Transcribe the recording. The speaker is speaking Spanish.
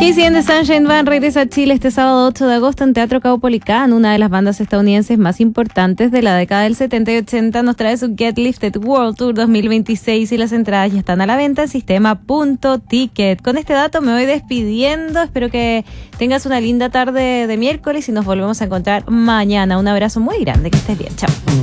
KC and the Sunshine Band regresa a Chile este sábado 8 de agosto en Teatro Caupolicán. Una de las bandas estadounidenses más importantes de la década del 70 y 80 nos trae su Get Lifted World Tour 2026 y las entradas ya están a la venta en sistema.ticket. Con este dato me voy despidiendo. Espero que tengas una linda tarde de miércoles y nos volvemos a encontrar mañana. Un abrazo muy grande, que estés bien. Chao.